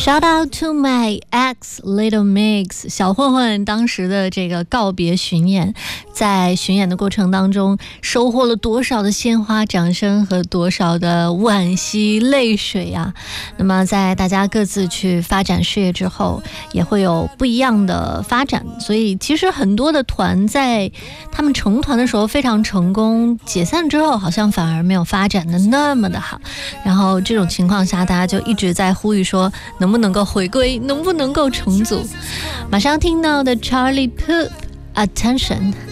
Shout out to my ex Little Mix 小混混当时的这个告别巡演，在巡演的过程当中收获了多少的鲜花掌声和多少的惋惜泪水啊。那么在大家各自去发展事业之后，也会有不一样的发展，所以其实很多的团在他们成团的时候非常成功，解散之后好像反而没有发展的那么的好，然后这种情况下大家就一直在呼吁说能不能够回归，能不能够重组。马上听到的 Charlie Puth Attention。